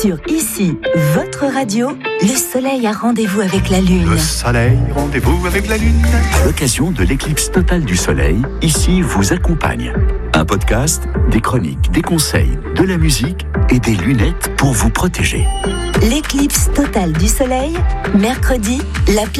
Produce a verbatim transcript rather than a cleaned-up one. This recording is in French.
Sur Ici, votre radio, le soleil a rendez-vous avec la lune. Le soleil, rendez-vous avec la lune. À l'occasion de l'éclipse totale du soleil, Ici vous accompagne. Un podcast, des chroniques, des conseils, de la musique et des lunettes pour vous protéger. L'éclipse totale du soleil, mercredi, la